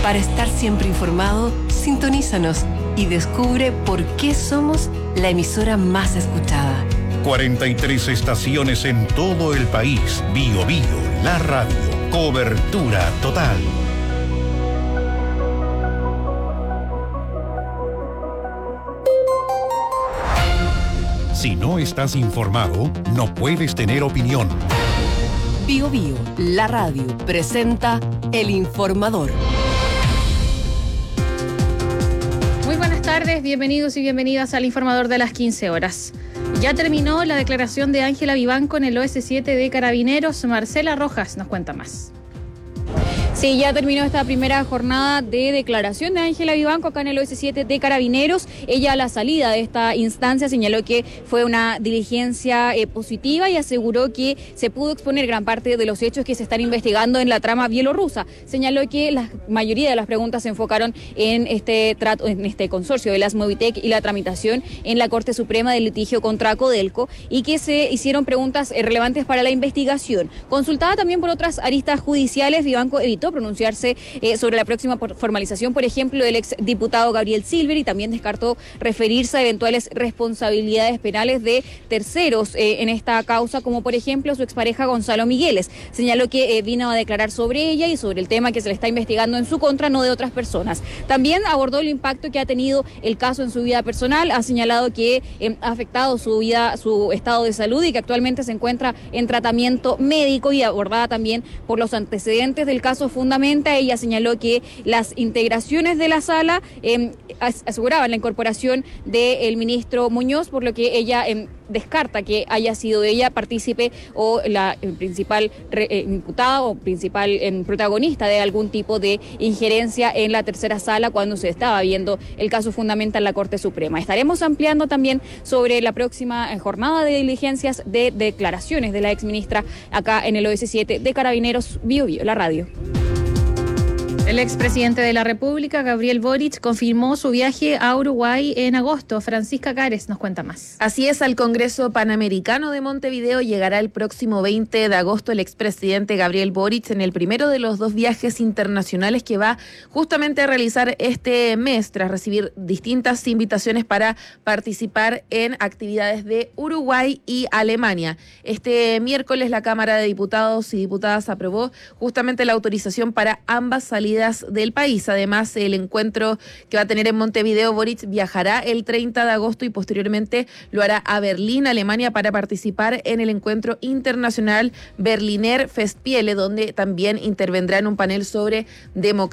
Para estar siempre informado, sintonízanos y descubre por qué somos la emisora más escuchada. 43 estaciones en todo el país. Bio Bio, la radio. Cobertura total. Si no estás informado, no puedes tener opinión. Bio Bio, la radio, presenta El Informador. Muy buenas tardes, bienvenidos y bienvenidas al Informador de las 15 horas. Ya terminó la declaración de Ángela Vivanco en el OS7 de Carabineros. Marcela Rojas nos cuenta más. Sí, ya terminó esta primera jornada de declaración de Ángela Vivanco acá en el OS7 de Carabineros. Ella a la salida de esta instancia señaló que fue una diligencia positiva y aseguró que se pudo exponer gran parte de los hechos que se están investigando en la trama bielorrusa. Señaló que la mayoría de las preguntas se enfocaron en este consorcio de las Movitech y la tramitación en la Corte Suprema del litigio contra Codelco y que se hicieron preguntas relevantes para la investigación. Consultada también por otras aristas judiciales, Vivanco evitó pronunciarse sobre la próxima formalización, por ejemplo, del exdiputado Gabriel Silver, y también descartó referirse a eventuales responsabilidades penales de terceros en esta causa, como por ejemplo su expareja Gonzalo Migueles. Señaló que vino a declarar sobre ella y sobre el tema que se le está investigando en su contra, no de otras personas. También abordó el impacto que ha tenido el caso en su vida personal. Ha señalado que ha afectado su vida, su estado de salud, y que actualmente se encuentra en tratamiento médico, y abordada también por los antecedentes del caso Fundamenta. Ella señaló que las integraciones de la sala aseguraban la incorporación del ministro Muñoz, por lo que ella descarta que haya sido ella partícipe o la principal imputada o principal protagonista de algún tipo de injerencia en la tercera sala cuando se estaba viendo el caso Fundamenta en la Corte Suprema. Estaremos ampliando también sobre la próxima jornada de diligencias de declaraciones de la exministra acá en el OS7 de Carabineros. Bio Bio, la radio. El expresidente de la República, Gabriel Boric, confirmó su viaje a Uruguay en agosto. Francisca Cares nos cuenta más. Así es, al Congreso Panamericano de Montevideo llegará el próximo 20 de agosto el expresidente Gabriel Boric en el primero de los 2 viajes internacionales que va justamente a realizar este mes, tras recibir distintas invitaciones para participar en actividades de Uruguay y Alemania. Este miércoles la Cámara de Diputados y Diputadas aprobó justamente la autorización para ambas salidas del país. Además, el encuentro que va a tener en Montevideo, Boric viajará el 30 de agosto y posteriormente lo hará a Berlín, Alemania, para participar en el encuentro internacional Berliner Festspiele, donde también intervendrá en un panel sobre democracia